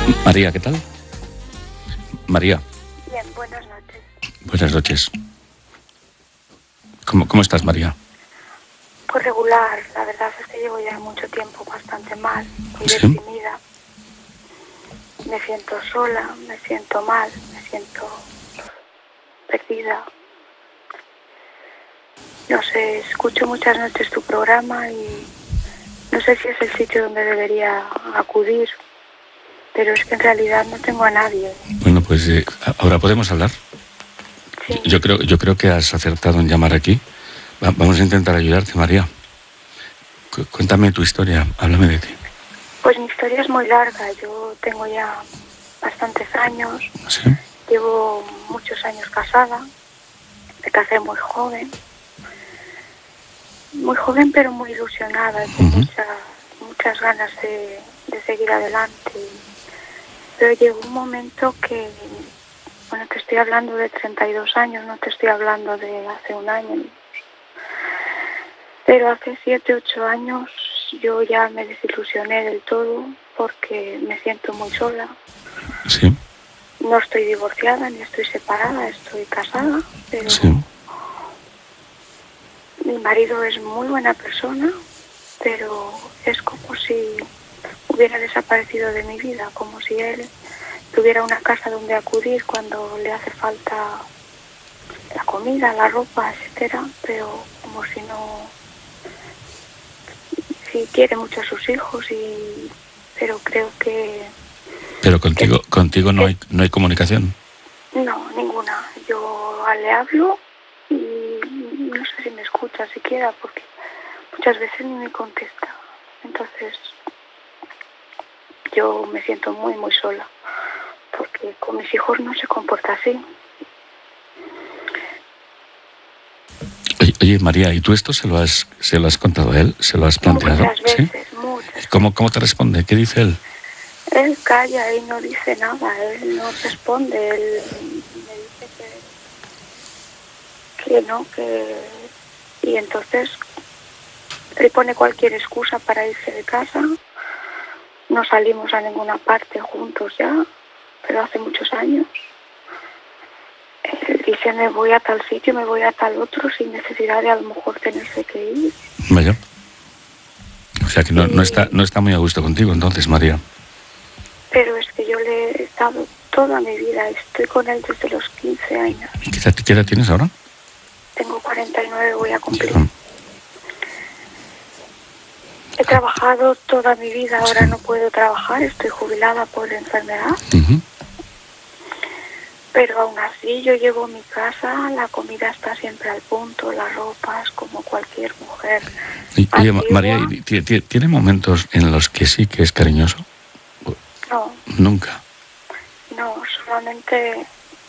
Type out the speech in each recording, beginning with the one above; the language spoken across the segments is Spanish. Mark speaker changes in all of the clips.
Speaker 1: María, ¿qué tal? María.
Speaker 2: Bien, buenas noches.
Speaker 1: Buenas noches. ¿Cómo estás, María?
Speaker 2: Pues regular, la verdad es que llevo ya mucho tiempo bastante mal, muy
Speaker 1: ¿Sí?
Speaker 2: deprimida. Me siento sola, me siento mal, me siento perdida. No sé, escucho muchas noches tu programa y no sé si es el sitio donde debería acudir, pero es que en realidad no tengo a nadie.
Speaker 1: Bueno, pues ahora podemos hablar.
Speaker 2: Sí.
Speaker 1: Yo creo que has acertado en llamar aquí. Vamos a intentar ayudarte, María. Cuéntame tu historia, háblame de ti.
Speaker 2: Pues mi historia es muy larga, yo tengo ya bastantes años.
Speaker 1: ¿Sí?
Speaker 2: Llevo muchos años casada, me casé muy joven pero muy ilusionada, con muchas ganas de seguir adelante. Pero llegó un momento que, bueno, te estoy hablando de 32 años, no te estoy hablando de hace un año. Pero hace 7, 8 años yo ya me desilusioné del todo porque me siento muy sola.
Speaker 1: Sí.
Speaker 2: No estoy divorciada ni estoy separada, estoy casada, pero
Speaker 1: Sí.
Speaker 2: mi marido es muy buena persona, pero es como si hubiera desaparecido de mi vida, como si él tuviera una casa donde acudir cuando le hace falta la comida, la ropa, etcétera, pero como si no, sí quiere mucho a sus hijos pero creo que
Speaker 1: Pero contigo no hay comunicación.
Speaker 2: no, ninguna. Yo le hablo y no sé si me escucha siquiera porque muchas veces ni me contesta. Entonces yo me siento muy, muy sola porque con mis hijos no se comporta así.
Speaker 1: Oye, María, ¿y tú esto se lo has contado a él? ¿Se lo has planteado?
Speaker 2: Muchas veces,
Speaker 1: ¿Sí?
Speaker 2: muchas.
Speaker 1: ¿Y cómo te responde? ¿Qué dice él?
Speaker 2: Él calla y no dice nada, él no responde, él me dice que no, y entonces él pone cualquier excusa para irse de casa. No salimos a ninguna parte juntos ya, pero hace muchos años. Él dice, me voy a tal sitio, me voy a tal otro, sin necesidad de a lo mejor tenerse que ir.
Speaker 1: Vaya. O sea que no está muy a gusto contigo entonces, María.
Speaker 2: Pero es que yo le he estado toda mi vida, estoy con él desde los 15 años.
Speaker 1: ¿Y qué edad tienes ahora?
Speaker 2: Tengo 49, voy a cumplir.
Speaker 1: Ya.
Speaker 2: He trabajado toda mi vida, ahora no puedo trabajar, estoy jubilada por enfermedad.
Speaker 1: Uh-huh.
Speaker 2: Pero aún así yo llego a mi casa, la comida está siempre al punto, las ropas, como cualquier mujer.
Speaker 1: Oye, María, ¿tiene momentos en los que sí que es cariñoso?
Speaker 2: No.
Speaker 1: Nunca.
Speaker 2: No, solamente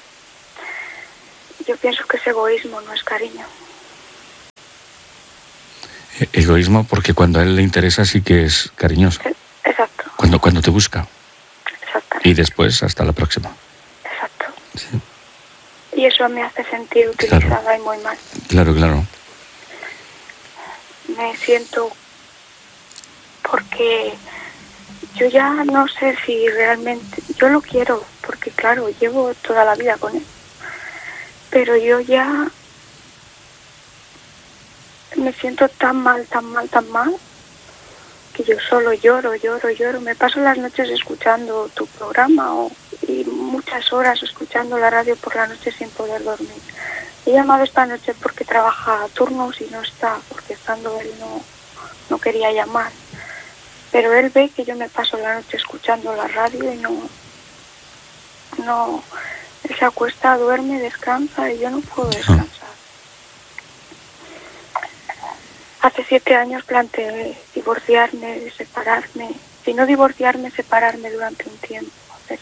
Speaker 2: yo pienso que es egoísmo, no es cariño.
Speaker 1: Egoísmo porque cuando a él le interesa sí que es cariñoso.
Speaker 2: Exacto.
Speaker 1: Cuando te busca.
Speaker 2: Exactamente.
Speaker 1: Y después hasta la próxima.
Speaker 2: Exacto.
Speaker 1: Sí.
Speaker 2: Y eso me hace sentir utilizada y muy mal.
Speaker 1: Claro.
Speaker 2: Me siento porque yo ya no sé si realmente yo lo quiero, porque claro, llevo toda la vida con él. Pero yo ya me siento tan mal, que yo solo lloro. Me paso las noches escuchando tu programa y muchas horas escuchando la radio por la noche sin poder dormir. He llamado esta noche porque trabaja a turnos y no está, porque estando él no quería llamar. Pero él ve que yo me paso la noche escuchando la radio y no, él se acuesta, duerme, descansa y yo no puedo descansar. Hace 7 años planteé divorciarme, separarme. Si no divorciarme, separarme durante un tiempo.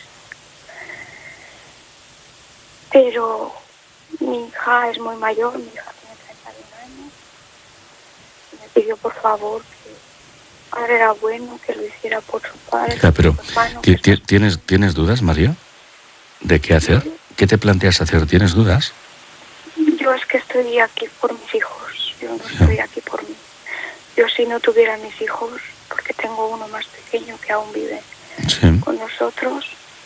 Speaker 2: Pero mi hija es muy mayor, mi hija tiene 31 años. Y me pidió por favor que ahora era bueno que lo hiciera por su padre.
Speaker 1: Ya, pero
Speaker 2: por su hermano,
Speaker 1: ¿tienes dudas, María? ¿De qué hacer? ¿Qué te planteas hacer? ¿Tienes dudas?
Speaker 2: Yo es que estoy aquí por mis hijos. Yo no estoy aquí por mí. Yo si no tuviera mis hijos, porque tengo uno más pequeño que aún vive
Speaker 1: Sí.
Speaker 2: con nosotros.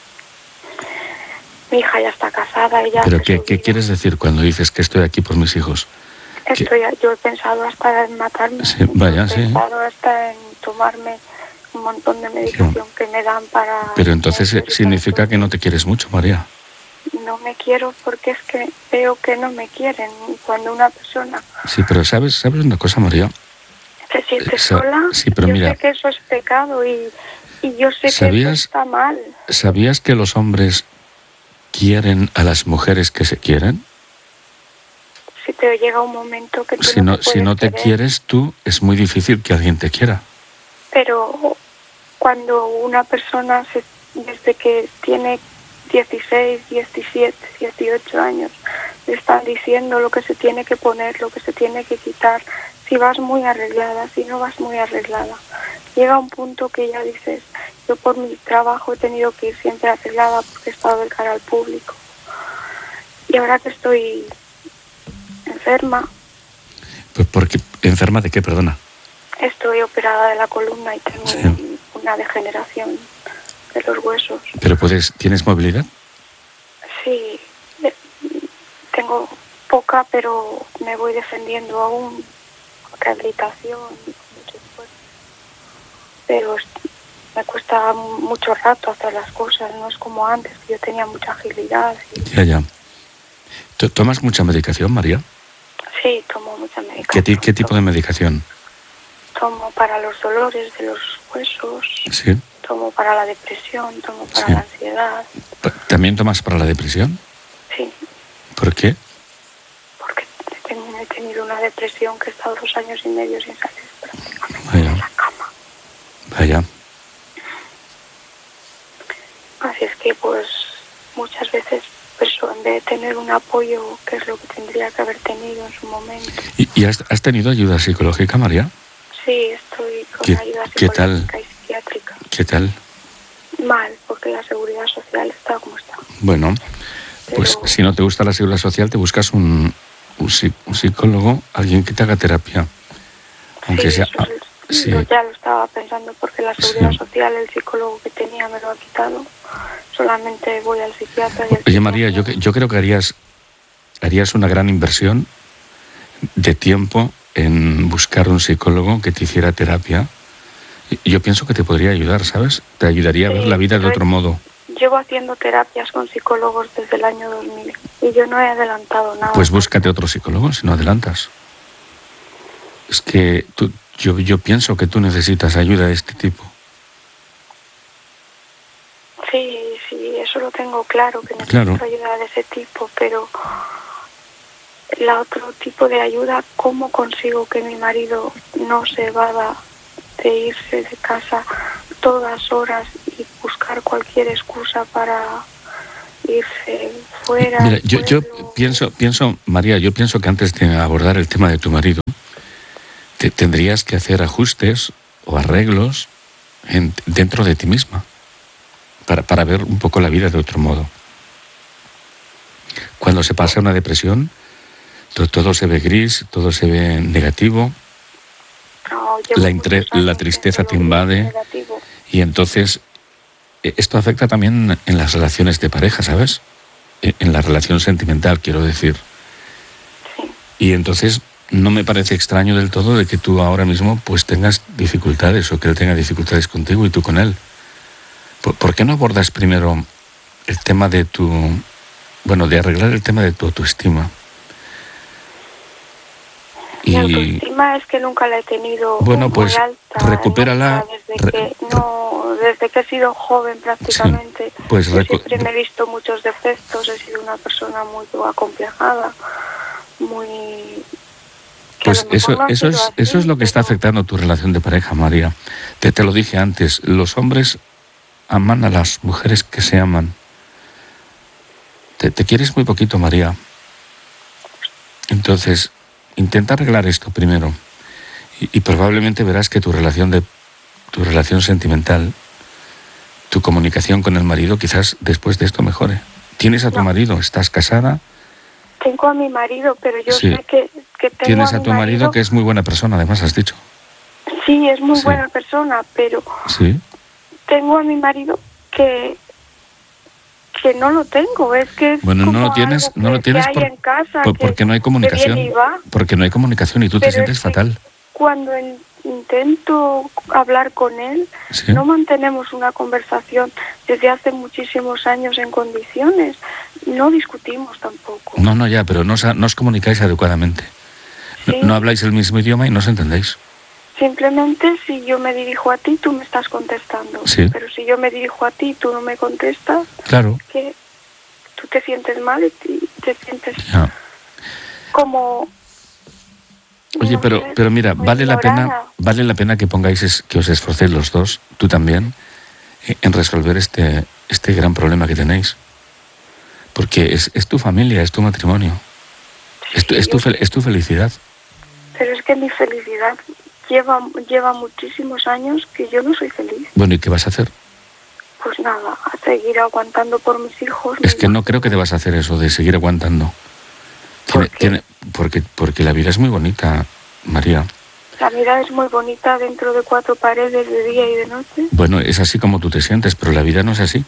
Speaker 2: Mi hija ya está casada, ella...
Speaker 1: ¿Pero qué quieres decir cuando dices que estoy aquí por mis hijos?
Speaker 2: Yo he pensado hasta en matarme.
Speaker 1: Sí, vaya, sí.
Speaker 2: He pensado hasta en tomarme un montón de medicación que me dan para...
Speaker 1: Pero entonces significa que no te quieres mucho, María.
Speaker 2: No me quiero porque es que veo que no me quieren. Y cuando una persona...
Speaker 1: Sí, pero ¿sabes una cosa, María?
Speaker 2: Se siente sola.
Speaker 1: Sí, pero
Speaker 2: yo
Speaker 1: mira,
Speaker 2: sé que eso es pecado y yo sé que eso está mal.
Speaker 1: ¿Sabías que los hombres quieren a las mujeres que se quieren?
Speaker 2: Si te llega un momento que tú
Speaker 1: si no te quieres tú, es muy difícil que alguien te quiera.
Speaker 2: Pero cuando una persona, desde que tiene 16, 17, 18 años, le están diciendo lo que se tiene que poner, lo que se tiene que quitar, si vas muy arreglada, si no vas muy arreglada. Llega un punto que ya dices, yo por mi trabajo he tenido que ir siempre arreglada porque he estado de cara al público. Y ahora que estoy enferma...
Speaker 1: Pues porque, ¿enferma de qué, perdona?
Speaker 2: Estoy operada de la columna y tengo una degeneración de los huesos.
Speaker 1: ¿Pero tienes movilidad?
Speaker 2: Sí, tengo poca, pero me voy defendiendo aún, rehabilitación, mucho esfuerzo. Pero me cuesta mucho rato hacer las cosas, no es como antes, que yo tenía mucha agilidad.
Speaker 1: Ya. ¿Tomas mucha medicación, María?
Speaker 2: Sí, tomo mucha medicación.
Speaker 1: ¿Qué tipo de medicación?
Speaker 2: Tomo para los dolores de los huesos.
Speaker 1: Sí.
Speaker 2: Tomo para la depresión, tomo para la ansiedad.
Speaker 1: ¿También tomas para la depresión?
Speaker 2: Sí.
Speaker 1: ¿Por qué?
Speaker 2: Porque he tenido una depresión que he estado 2 años y medio sin salir prácticamente de la cama.
Speaker 1: Vaya.
Speaker 2: Así es que pues muchas veces en vez de tener un apoyo, que es lo que tendría que haber tenido en su momento.
Speaker 1: ¿Y has tenido ayuda psicológica, María?
Speaker 2: Sí, estoy con ayuda psicológica y psiquiátrica.
Speaker 1: ¿Qué tal?
Speaker 2: Mal, porque la seguridad social está como está.
Speaker 1: Bueno, pues si no te gusta la seguridad social, te buscas un psicólogo, alguien que te haga terapia. Aunque sea...
Speaker 2: Yo ya lo estaba pensando porque la seguridad social, el psicólogo que tenía me lo ha quitado. Solamente voy al psiquiatra.
Speaker 1: Oye, María, yo creo que harías una gran inversión de tiempo en buscar un psicólogo que te hiciera terapia. Yo pienso que te podría ayudar, ¿sabes? Te ayudaría a ver la vida de otro modo.
Speaker 2: Llevo haciendo terapias con psicólogos desde el año 2000 y yo no he adelantado nada.
Speaker 1: Pues búscate otro psicólogo si no adelantas. Es que yo pienso que tú necesitas ayuda de este tipo.
Speaker 2: Sí, eso lo tengo claro, que necesito ayuda de ese tipo, pero la otro tipo de ayuda, ¿cómo consigo que mi marido no se evada de irse de casa todas horas y buscar cualquier excusa para irse fuera?
Speaker 1: Mira, yo pienso, María, yo pienso que antes de abordar el tema de tu marido, tendrías que hacer ajustes o arreglos dentro de ti misma para ver un poco la vida de otro modo. Cuando se pasa una depresión, todo se ve gris, todo se ve negativo, la tristeza te invade y entonces esto afecta también en las relaciones de pareja, ¿sabes? En la relación sentimental, quiero decir. Y entonces no me parece extraño del todo de que tú ahora mismo pues tengas dificultades o que él tenga dificultades contigo y tú con él. ¿Por qué no abordas primero el tema de de arreglar el tema de tu autoestima?
Speaker 2: Mi autoestima es que nunca la he tenido muy alta.
Speaker 1: Recupérala.
Speaker 2: Desde que he sido joven prácticamente.
Speaker 1: Sí, pues
Speaker 2: yo siempre me he visto muchos defectos, he sido una persona muy acomplejada, muy...
Speaker 1: Pues eso es lo que está afectando tu relación de pareja, María. Te lo dije antes, los hombres aman a las mujeres que se aman. Te quieres muy poquito, María. Entonces, intenta arreglar esto primero. Y probablemente verás que tu relación sentimental, tu comunicación con el marido, quizás después de esto mejore. ¿Tienes a tu marido? ¿Estás casada?
Speaker 2: Tengo a mi marido, pero yo sé que tengo
Speaker 1: Tienes a tu marido que es muy buena persona, además has dicho.
Speaker 2: Sí, es muy buena persona, pero tengo a mi marido que no lo tengo, es que es
Speaker 1: bueno,
Speaker 2: como
Speaker 1: no lo tienes
Speaker 2: en casa,
Speaker 1: porque no hay comunicación,
Speaker 2: viene y va.
Speaker 1: porque no hay comunicación y tú te
Speaker 2: Pero
Speaker 1: sientes
Speaker 2: es que
Speaker 1: fatal.
Speaker 2: Cuando intento hablar con él,
Speaker 1: ¿Sí?
Speaker 2: no mantenemos una conversación desde hace muchísimos años en condiciones, no discutimos tampoco.
Speaker 1: No, ya, pero no os comunicáis adecuadamente.
Speaker 2: Sí.
Speaker 1: No habláis el mismo idioma y no os entendéis.
Speaker 2: Simplemente si yo me dirijo a ti, tú me estás contestando.
Speaker 1: Sí.
Speaker 2: Pero si yo me dirijo a ti y tú no me contestas,
Speaker 1: Claro.
Speaker 2: que tú te sientes mal y te sientes
Speaker 1: Ya.
Speaker 2: como...
Speaker 1: Oye,
Speaker 2: no sé,
Speaker 1: pero mira,
Speaker 2: muy
Speaker 1: vale la
Speaker 2: ignorada.
Speaker 1: pena que que os esforcéis los dos, tú también, en resolver este gran problema que tenéis. Porque es tu familia, es tu matrimonio, es tu felicidad.
Speaker 2: Pero es que mi felicidad lleva muchísimos años que yo no soy feliz.
Speaker 1: Bueno, ¿y qué vas a hacer?
Speaker 2: Pues nada, a seguir aguantando por mis hijos.
Speaker 1: Es que no creo que debas hacer eso, de seguir aguantando.
Speaker 2: ¿Por qué?
Speaker 1: Porque la vida es muy bonita, María.
Speaker 2: La vida es muy bonita dentro de 4 paredes de día y de noche.
Speaker 1: Bueno, es así como tú te sientes, pero la vida no es así.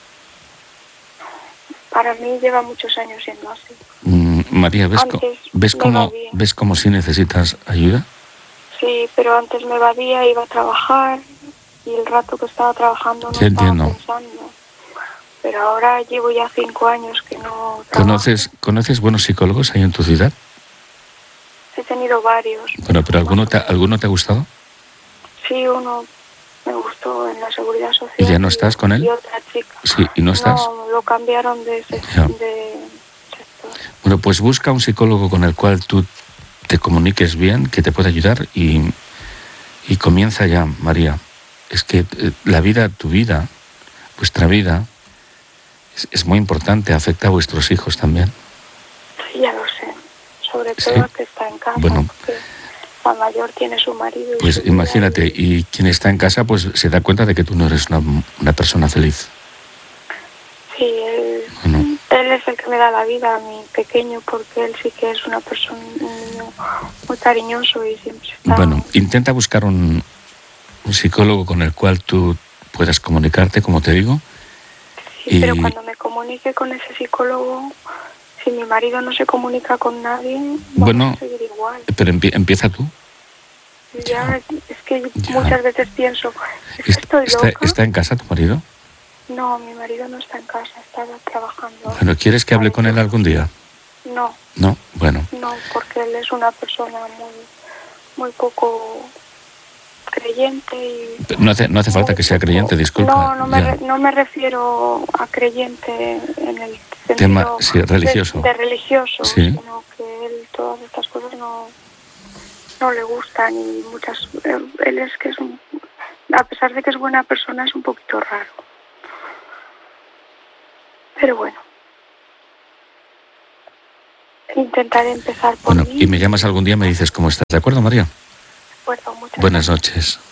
Speaker 2: Para mí lleva muchos años siendo así.
Speaker 1: María,
Speaker 2: Antes
Speaker 1: ¿ves
Speaker 2: me va bien.
Speaker 1: cómo sí necesitas ayuda?
Speaker 2: Sí, pero antes me evadía, iba a trabajar y el rato que estaba trabajando no
Speaker 1: Ya
Speaker 2: estaba
Speaker 1: entiendo.
Speaker 2: pensando. Pero ahora llevo ya 5 años que no trabajo.
Speaker 1: ¿Conoces buenos psicólogos ahí en tu ciudad?
Speaker 2: He tenido varios.
Speaker 1: Bueno, pero ¿alguno te ha gustado?
Speaker 2: Sí, uno me gustó en la Seguridad Social.
Speaker 1: ¿Y ya no estás con él?
Speaker 2: Y otra chica.
Speaker 1: Sí, ¿y no estás?
Speaker 2: No, lo cambiaron de
Speaker 1: Ya.
Speaker 2: sector.
Speaker 1: Bueno, pues busca un psicólogo con el cual tú te comuniques bien, que te pueda ayudar y comienza ya, María. Es que la vida, tu vida, vuestra vida, es muy importante, afecta a vuestros hijos también.
Speaker 2: Sí, ya lo sé. Sobre todo
Speaker 1: Sí.
Speaker 2: que está en casa,
Speaker 1: Bueno.
Speaker 2: porque la mayor tiene su marido. Y
Speaker 1: Pues
Speaker 2: su
Speaker 1: imagínate,
Speaker 2: vida
Speaker 1: y quien está en casa pues se da cuenta de que tú no eres una persona feliz.
Speaker 2: Sí,
Speaker 1: Bueno.
Speaker 2: él es el que me da la vida a mi pequeño, porque él sí que es una persona, un niño muy cariñoso y siempre está...
Speaker 1: Bueno, intenta buscar un psicólogo con el cual tú puedas comunicarte, como te digo.
Speaker 2: Sí,
Speaker 1: y-
Speaker 2: pero cuando me comunique con ese psicólogo, si mi marido no se comunica con nadie,
Speaker 1: Bueno,
Speaker 2: vamos a seguir igual.
Speaker 1: Pero empieza tú.
Speaker 2: Ya, es que
Speaker 1: Ya.
Speaker 2: muchas veces pienso, ¿es que estoy loca?
Speaker 1: ¿Está en casa tu marido?
Speaker 2: No, mi marido no está en casa, está trabajando.
Speaker 1: Bueno, ¿quieres que hable con él algún día?
Speaker 2: No,
Speaker 1: No, bueno.
Speaker 2: no, porque él es una persona muy poco creyente y...
Speaker 1: No hace falta que sea creyente, disculpa.
Speaker 2: No me refiero a creyente en el sentido
Speaker 1: Tema, sí, religioso.
Speaker 2: de religioso,
Speaker 1: Sí.
Speaker 2: sino que él todas estas cosas no le gustan y él es que a pesar de que es buena persona, es un poquito raro. Pero bueno, intentaré empezar por
Speaker 1: Bueno,
Speaker 2: mí.
Speaker 1: y me llamas algún día y me dices cómo estás. ¿De acuerdo, María?
Speaker 2: Bueno, muchas
Speaker 1: Buenas noches.